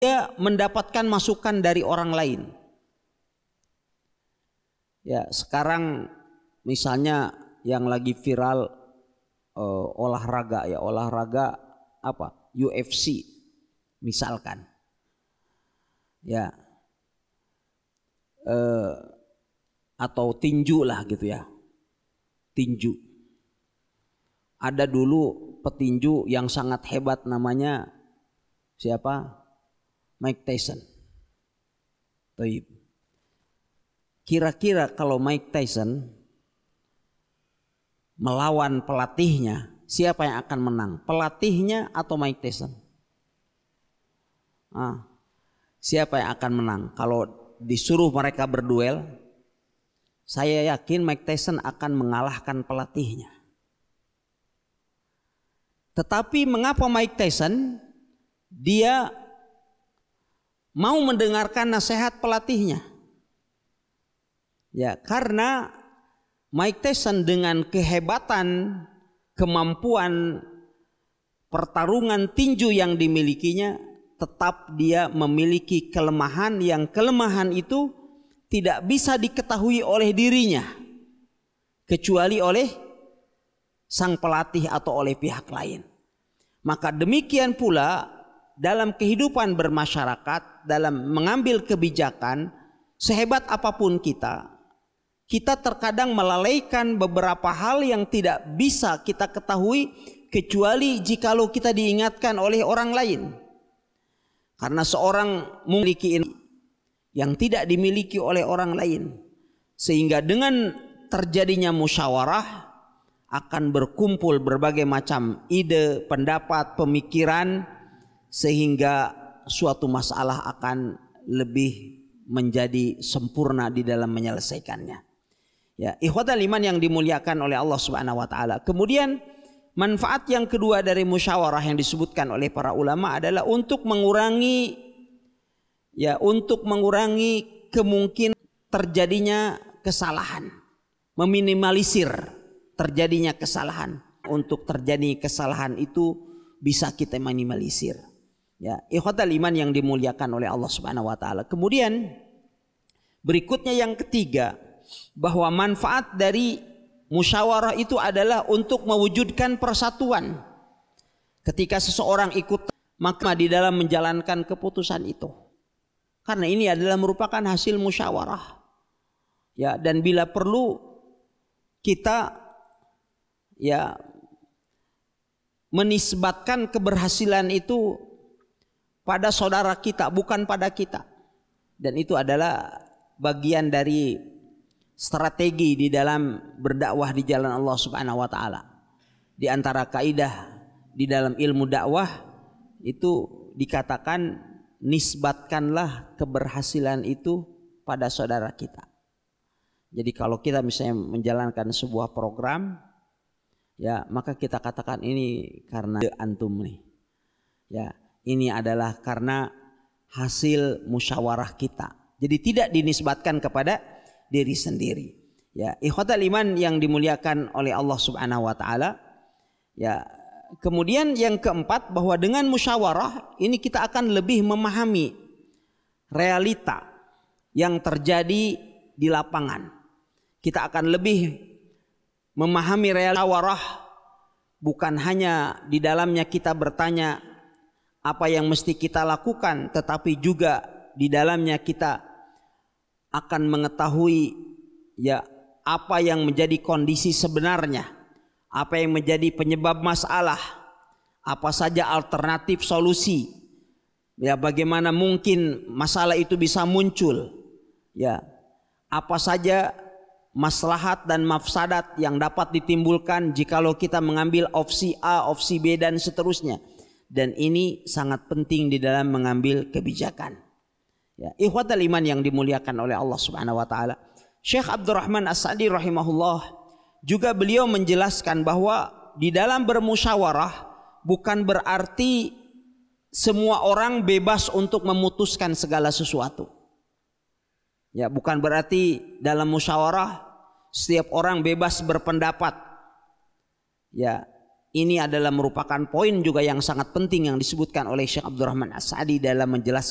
dia mendapatkan masukan dari orang lain. Ya, sekarang misalnya yang lagi viral olahraga apa? UFC misalkan. Ya. Atau tinju lah gitu ya. Tinju. Ada dulu petinju yang sangat hebat namanya siapa? Mike Tyson. Taib. Kira-kira kalau Mike Tyson melawan pelatihnya, siapa yang akan menang? Pelatihnya atau Mike Tyson? Siapa yang akan menang? Kalau disuruh mereka berduel, saya yakin Mike Tyson akan mengalahkan pelatihnya. Tetapi mengapa Mike Tyson dia mau mendengarkan nasihat pelatihnya? Ya, karena Mike Tyson dengan kehebatan, kemampuan pertarungan tinju yang dimilikinya, tetap dia memiliki kelemahan yang kelemahan itu tidak bisa diketahui oleh dirinya kecuali oleh sang pelatih atau oleh pihak lain. Maka demikian pula dalam kehidupan bermasyarakat, dalam mengambil kebijakan, sehebat apapun kita terkadang melalaikan beberapa hal yang tidak bisa kita ketahui kecuali jikalau kita diingatkan oleh orang lain. Karena seorang memiliki yang tidak dimiliki oleh orang lain, sehingga dengan terjadinya musyawarah akan berkumpul berbagai macam ide, pendapat, pemikiran, sehingga suatu masalah akan lebih menjadi sempurna di dalam menyelesaikannya. Ya, ikhwatal iman yang dimuliakan oleh Allah Subhanahu wa taala. Kemudian manfaat yang kedua dari musyawarah yang disebutkan oleh para ulama adalah untuk mengurangi kemungkinan terjadinya kesalahan, meminimalisir terjadinya kesalahan. Untuk terjadi kesalahan itu bisa kita minimalisir. Ya, ikhwatal iman yang dimuliakan oleh Allah Subhanahu wa taala. Kemudian berikutnya yang ketiga, bahwa manfaat dari musyawarah itu adalah untuk mewujudkan persatuan. Ketika seseorang ikut, maka di dalam menjalankan keputusan itu. Karena ini adalah merupakan hasil musyawarah. Ya, dan bila perlu kita menisbatkan keberhasilan itu pada saudara kita, bukan pada kita. Dan itu adalah bagian dari strategi di dalam berdakwah di jalan Allah Subhanahu wa taala. Di antara kaidah di dalam ilmu dakwah itu dikatakan nisbatkanlah keberhasilan itu pada saudara kita. Jadi kalau kita misalnya menjalankan sebuah program, ya maka kita katakan ini karena antum nih. Ya, ini adalah karena hasil musyawarah kita. Jadi tidak dinisbatkan kepada diri sendiri. Ya, ikhwatal iman yang dimuliakan oleh Allah Subhanahu wa taala. Ya, kemudian yang keempat, bahwa dengan musyawarah ini kita akan lebih memahami realita yang terjadi di lapangan. Kita akan lebih memahami realita musyawarah, bukan hanya di dalamnya kita bertanya apa yang mesti kita lakukan, tetapi juga di dalamnya kita akan mengetahui apa yang menjadi kondisi sebenarnya, apa yang menjadi penyebab masalah, apa saja alternatif solusi, bagaimana mungkin masalah itu bisa muncul, apa saja maslahat dan mafsadat yang dapat ditimbulkan jikalau kita mengambil opsi A, opsi B dan seterusnya. Dan ini sangat penting di dalam mengambil kebijakan. Ya, ikhwatal iman yang dimuliakan oleh Allah Subhanahu wa taala. Syekh Abdurrahman As-Sa'di rahimahullah juga beliau menjelaskan bahwa di dalam bermusyawarah bukan berarti semua orang bebas untuk memutuskan segala sesuatu. Ya, bukan berarti dalam musyawarah setiap orang bebas berpendapat. Ya, ini adalah merupakan poin juga yang sangat penting yang disebutkan oleh Syekh Abdurrahman As-Sa'di dalam menjelaskan